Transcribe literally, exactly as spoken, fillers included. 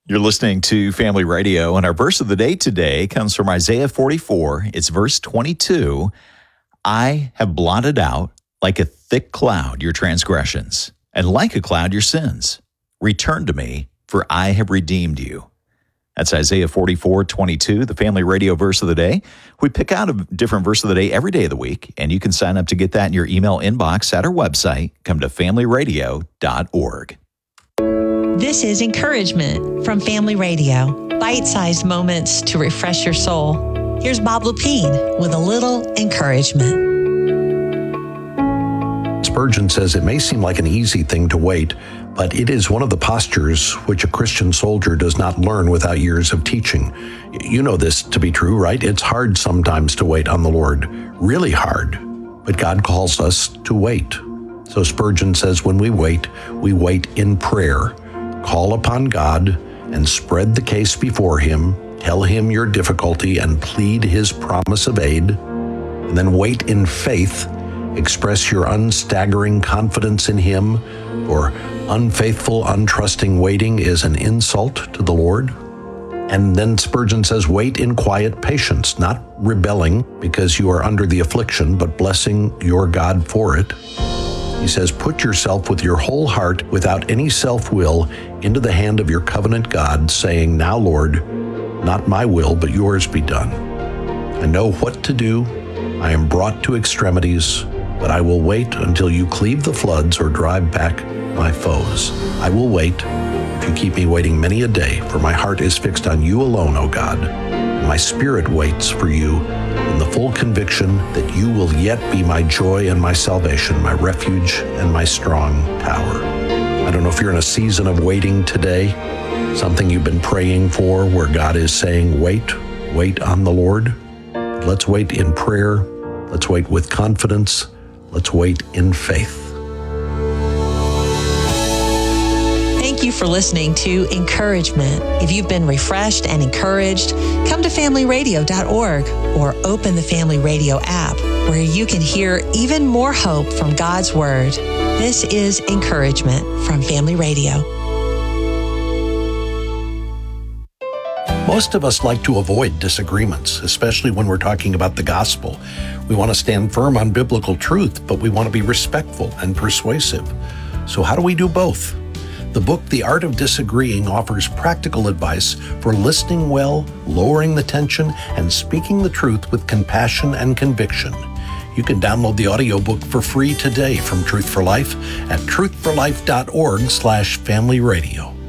You're listening to Family Radio, and our verse of the day today comes from Isaiah forty-four. It's verse twenty-two. I have blotted out like a thick cloud your transgressions, and like a cloud your sins. Return to me, for I have redeemed you. That's Isaiah forty-four twenty-two, the Family Radio verse of the day. We pick out a different verse of the day every day of the week, and you can sign up to get that in your email inbox at our website. Come to family radio dot org. This is encouragement from Family Radio. Bite-sized moments to refresh your soul. Here's Bob Lepine with a little encouragement. Spurgeon says it may seem like an easy thing to wait, but it is one of the postures which a Christian soldier does not learn without years of teaching. You know this to be true, right? It's hard sometimes to wait on the Lord, really hard, but God calls us to wait. So Spurgeon says when we wait, we wait in prayer. Call upon God and spread the case before Him, tell Him your difficulty and plead His promise of aid, and then wait in faith. Express your unstaggering confidence in Him, for unfaithful, untrusting waiting is an insult to the Lord. And then Spurgeon says, wait in quiet patience, not rebelling because you are under the affliction, but blessing your God for it. He says, put yourself with your whole heart, without any self-will, into the hand of your covenant God, saying, now, Lord, not my will, but yours be done. I know what to do. I am brought to extremities, but I will wait until you cleave the floods or drive back my foes. I will wait if you keep me waiting many a day, for my heart is fixed on you alone, O God. And my spirit waits for you in the full conviction that you will yet be my joy and my salvation, my refuge and my strong tower. I don't know if you're in a season of waiting today, something you've been praying for where God is saying, wait, wait on the Lord. Let's wait in prayer. Let's wait with confidence. Let's wait in faith. Thank you for listening to Encouragement. If you've been refreshed and encouraged, come to family radio dot org or open the Family Radio app, where you can hear even more hope from God's Word. This is Encouragement from Family Radio. Most of us like to avoid disagreements, especially when we're talking about the gospel. We want to stand firm on biblical truth, but we want to be respectful and persuasive. So how do we do both? The book, The Art of Disagreeing, offers practical advice for listening well, lowering the tension, and speaking the truth with compassion and conviction. You can download the audiobook for free today from Truth for Life at truth for life dot org slash family radio.